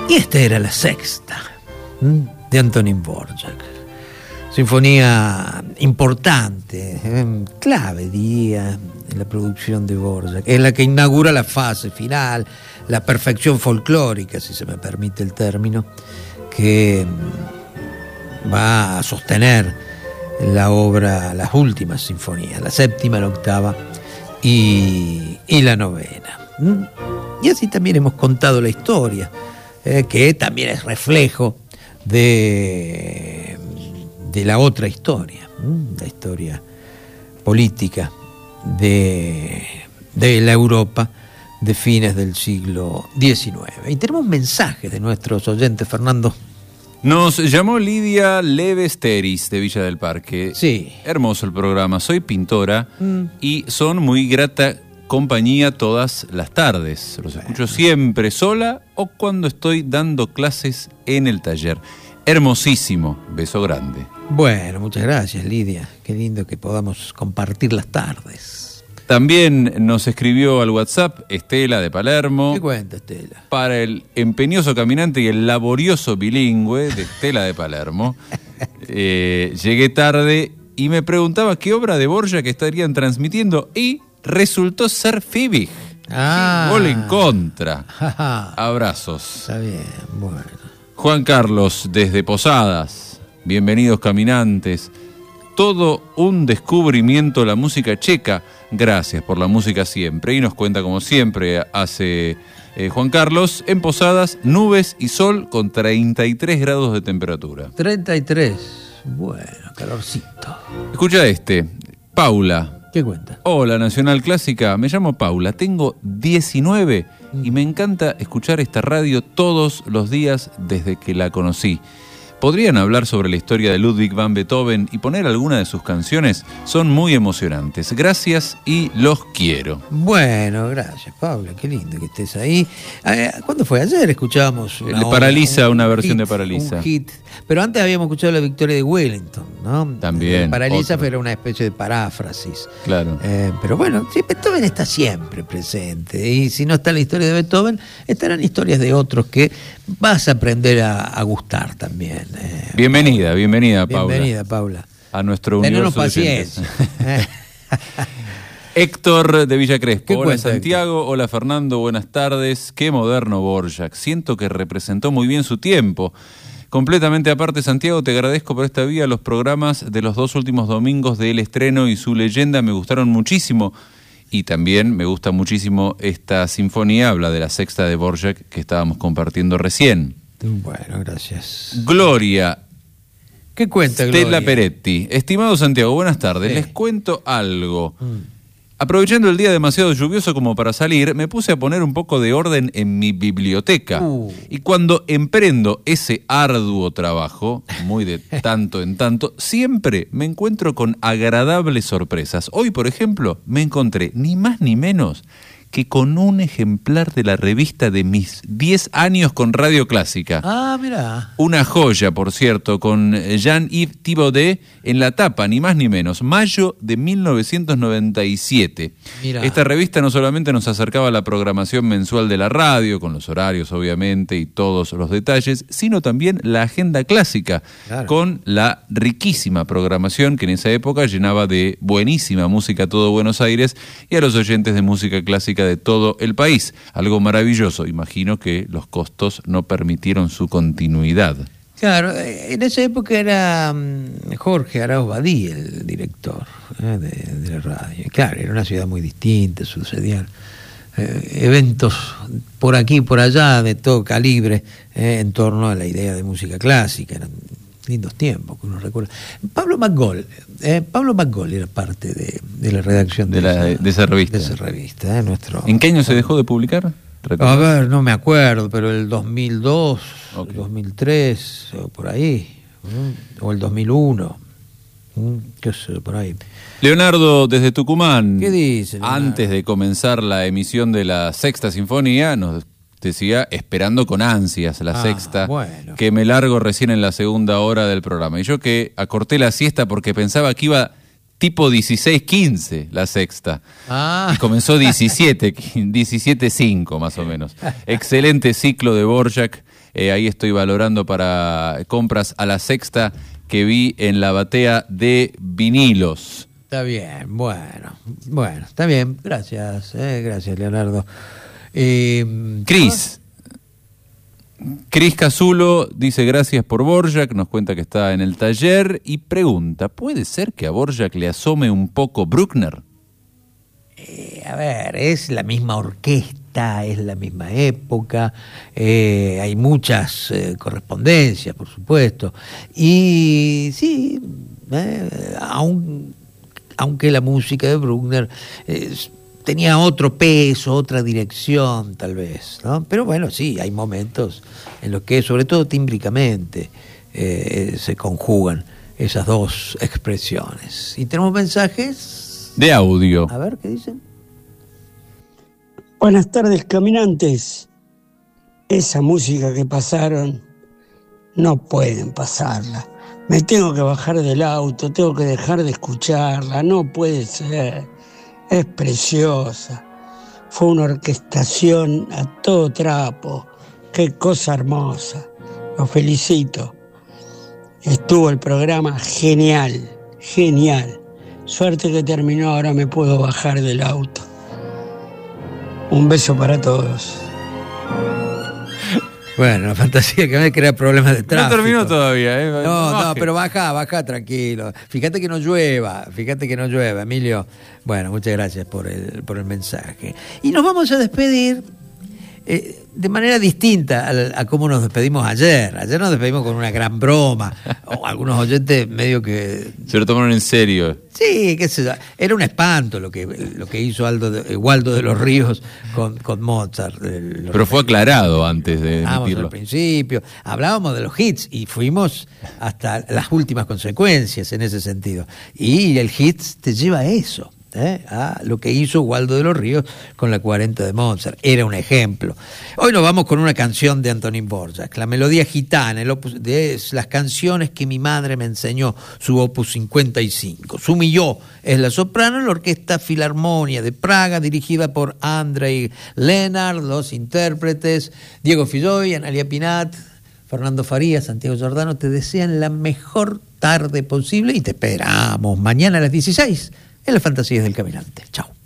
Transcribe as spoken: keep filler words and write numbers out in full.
Y esta era la sexta de Antonín Dvořák. Sinfonía importante, eh, clave, diría, en la producción de Dvořák. Es la que inaugura la fase final, la perfección folclórica, si se me permite el término, que va a sostener la obra, las últimas sinfonías, la séptima, la octava y, y la novena. Y así también hemos contado la historia, eh, que también es reflejo de, de la otra historia, la historia política de, de la Europa de fines del siglo diecinueve. Y tenemos mensajes de nuestros oyentes, Fernando. Nos llamó Lidia Levesteris de Villa del Parque. Sí. Hermoso el programa. Soy pintora mm. y son muy grata compañía todas las tardes. Los escucho siempre sola o cuando estoy dando clases en el taller. Hermosísimo. Beso grande. Bueno, muchas gracias, Lidia. Qué lindo que podamos compartir las tardes. También nos escribió al WhatsApp Estela de Palermo. ¿Qué cuenta, Estela? Para el empeñoso caminante y el laborioso bilingüe de Estela de Palermo. eh, llegué tarde y me preguntaba qué obra de Dvořák que estarían transmitiendo y resultó ser Fiebig. Ah. Gol en contra. Abrazos. Está bien, bueno. Juan Carlos desde Posadas. Bienvenidos caminantes. Todo un descubrimiento la música checa. Gracias por la música siempre. Y nos cuenta, como siempre hace eh, Juan Carlos, en Posadas, nubes y sol con treinta y tres grados de temperatura. treinta y tres. Bueno, calorcito. Escucha este. Paula. ¿Qué cuenta? Hola, Nacional Clásica. Me llamo Paula. Tengo diecinueve mm. y me encanta escuchar esta radio todos los días desde que la conocí. ¿Podrían hablar sobre la historia de Ludwig van Beethoven y poner alguna de sus canciones? Son muy emocionantes. Gracias y los quiero. Bueno, gracias, Paula. Qué lindo que estés ahí. ¿Cuándo fue? Ayer escuchábamos una, de Paraliza, un, una un versión hit, de Paraliza. Un hit. Pero antes habíamos escuchado la victoria de Wellington, ¿no? También. Paraliza era una especie de paráfrasis. Claro. Eh, pero bueno, sí, Beethoven está siempre presente. Y si no está la historia de Beethoven, estarán historias de otros que vas a aprender a, a gustar también. Eh, bienvenida, bienvenida, Paula. Bienvenida, Paula. A nuestro universo. Tenernos paciencia. Héctor de Villa Crespo. Hola, cuenta, Santiago. Héctor? Hola, Fernando. Buenas tardes. Qué moderno Dvořák. Siento que representó muy bien su tiempo. Completamente aparte, Santiago, te agradezco por esta vía. Los programas de los dos últimos domingos del estreno y su leyenda me gustaron muchísimo. Y también me gusta muchísimo esta sinfonía, habla de la sexta de Dvořák que estábamos compartiendo recién. Bueno, gracias. Gloria. ¿Qué cuenta, Stella Gloria? Peretti. Estimado Santiago, buenas tardes. Sí. Les cuento algo. Mm. Aprovechando el día demasiado lluvioso como para salir, me puse a poner un poco de orden en mi biblioteca. Uh. Y cuando emprendo ese arduo trabajo, muy de tanto en tanto, siempre me encuentro con agradables sorpresas. Hoy, por ejemplo, me encontré ni más ni menos que con un ejemplar de la revista de mis diez años con Radio Clásica. Ah, mirá. Una joya, por cierto, con Jean-Yves Thibaudet en la tapa, ni más ni menos, mayo de mil novecientos noventa y siete. Mirá. Esta revista no solamente nos acercaba a la programación mensual de la radio, con los horarios obviamente y todos los detalles, sino también la agenda clásica, claro, con la riquísima programación que en esa época llenaba de buenísima música a todo Buenos Aires y a los oyentes de música clásica de todo el país. Algo maravilloso. Imagino que los costos no permitieron su continuidad. Claro, en esa época era Jorge Arauz Badí el director eh, de, de la radio. Claro, era una ciudad muy distinta, sucedían eh, eventos por aquí y por allá de todo calibre eh, en torno a la idea de música clásica. Eran lindos tiempos que uno recuerda. Pablo McGoll, eh, Pablo McGoll era parte de, de la redacción de, de, la, esa, de esa revista. De esa revista, eh, nuestro. ¿En qué año se dejó de publicar? A ver, no me acuerdo, pero el dos mil dos, okay, el dos mil tres, o por ahí, o el dos mil uno, qué sé, por ahí. Leonardo desde Tucumán. ¿Qué dice, Leonardo? Antes de comenzar la emisión de la Sexta Sinfonía, nos decía, esperando con ansias la ah, sexta, bueno, que me largo recién en la segunda hora del programa. Y yo que acorté la siesta porque pensaba que iba tipo dieciséis quince la sexta. Ah. Y comenzó diecisiete cinco más o menos. Excelente ciclo de Dvořák. Eh, ahí estoy valorando para compras a la sexta que vi en la batea de vinilos. Está bien, bueno, bueno, está bien, gracias, eh, gracias Leonardo. Eh, Cris, Cris Casulo dice gracias por Dvorak, nos cuenta que está en el taller y pregunta, ¿puede ser que a Dvorak le asome un poco Bruckner? Eh, a ver, es la misma orquesta, es la misma época, eh, hay muchas eh, correspondencias, por supuesto, y sí, eh, aun, aunque la música de Bruckner eh, tenía otro peso, otra dirección, tal vez, ¿no? Pero bueno, sí, hay momentos en los que, sobre todo tímbricamente, eh, se conjugan esas dos expresiones. ¿Y tenemos mensajes? De audio. A ver, ¿qué dicen? Buenas tardes, caminantes. Esa música que pasaron, no pueden pasarla. Me tengo que bajar del auto, tengo que dejar de escucharla, no puede ser. Es preciosa. Fue una orquestación a todo trapo. Qué cosa hermosa. Los felicito. Estuvo el programa genial, genial. Suerte que terminó, ahora me puedo bajar del auto. Un beso para todos. Bueno, la fantasía que me crea problemas de tráfico. No terminó todavía, ¿eh? No, no, no, pero baja, baja, tranquilo. Fíjate que no llueva, fíjate que no llueva, Emilio. Bueno, muchas gracias por el, por el mensaje. Y nos vamos a despedir eh, de manera distinta a, a cómo nos despedimos ayer. Ayer nos despedimos con una gran broma. O algunos oyentes medio que... Se lo tomaron en serio. Sí, qué sé yo. Era un espanto lo que, lo que hizo Aldo de, Waldo de los Ríos con, con Mozart. Los Pero fue aclarado antes de emitirlo. Al principio, hablábamos de los hits y fuimos hasta las últimas consecuencias en ese sentido. Y el hit te lleva a eso. ¿Eh? a lo que hizo Waldo de los Ríos con la cuarenta de Mozart. Era un ejemplo. Hoy nos vamos con una canción de Antonín Dvorak, la melodía gitana, el opus, de las canciones que mi madre me enseñó, su opus cincuenta y cinco. Su Milló es la soprano, la Orquesta Filarmonia de Praga, dirigida por Andrei Lenard, los intérpretes Diego Filloy, Analia Pinat, Fernando Farías, Santiago Giordano, te desean la mejor tarde posible y te esperamos mañana a las dieciséis en las Fantasías del Caminante. Chao.